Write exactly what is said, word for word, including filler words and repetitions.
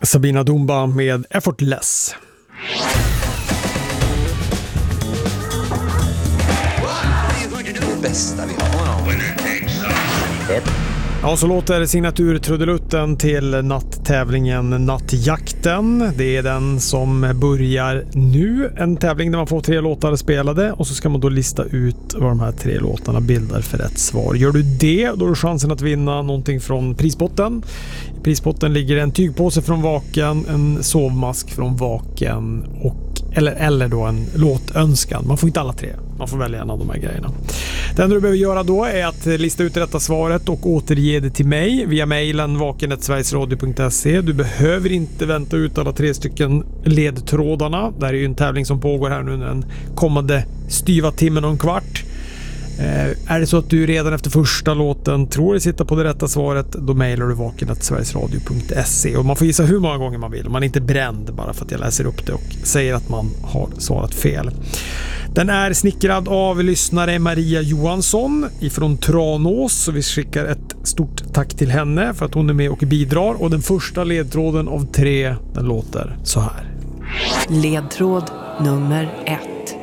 Sabina Dumba med Effortless. Bästa vi har. Ja, så låter signaturtrudelutten till natttävlingen Nattjakten. Det är den som börjar nu. En tävling där man får tre låtar spelade och så ska man då lista ut vad de här tre låtarna bildar för rätt svar. Gör du det, då har du chansen att vinna någonting från prispotten. I prispotten ligger en tygpåse från Vaken, en sovmask från Vaken och eller, eller då en låtönskan. Man får inte alla tre. Man får välja en av de här grejerna. Det enda du behöver göra då är att lista ut rätta svaret och återge det till mig via mejlen vaken snabel-a sverigesradio punkt se. Du behöver inte vänta ut alla tre stycken ledtrådarna. Det här är ju en tävling som pågår här nu den kommande styva timmen och en kvart. Eh, är det så att du redan efter första låten tror dig sitta på det rätta svaret, då mejlar du vaken snabel-a sverigesradio punkt se. Och man får gissa hur många gånger man vill. Man är inte bränd bara för att jag läser upp det och säger att man har svarat fel. Den är snickrad av lyssnare Maria Johansson ifrån Tranås, så vi skickar ett stort tack till henne för att hon är med och bidrar. Och den första ledtråden av tre, den låter så här. Ledtråd nummer ett.